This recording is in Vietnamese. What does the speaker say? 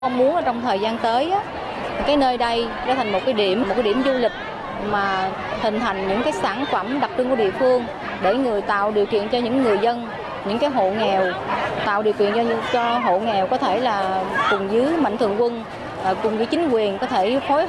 Mong muốn ở trong thời gian tới á, cái nơi đây trở thành một cái điểm du lịch mà hình thành những cái sản phẩm đặc trưng của địa phương để tạo điều kiện cho những người dân, những cái hộ nghèo, tạo điều kiện cho hộ nghèo có thể là cùng với mạnh thường quân, cùng với chính quyền có thể phối